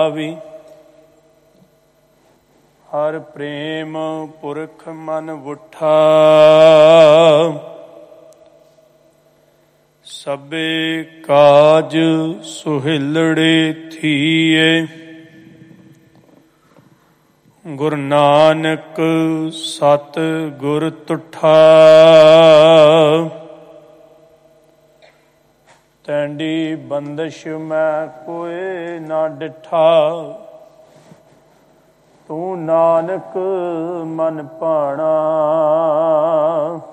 ਵੀ ਹਰ ਪ੍ਰੇਮ ਪੁਰਖ ਮਨ ਵੁਠਾ। ਸਭੇ ਕਾਜ ਸੁਹਿਲੜੇ ਥੀਏ। ਗੁਰੂ ਨਾਨਕ ਸਤ ਗੁਰ ਤੁਠਾ। ਤੈਂਡੀ ਬੰਦਸ਼ ਮੈਂ ਕੋਇ ਨਾ ਡਿਠਾ। ਤੂੰ ਨਾਨਕ ਮਨ ਭਾਣਾ।